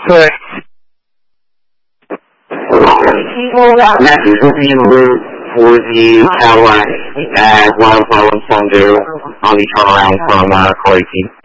Correct. Matt is looking in the route for the Cadillac at Wildflower Fondue on the turnaround from Car 18.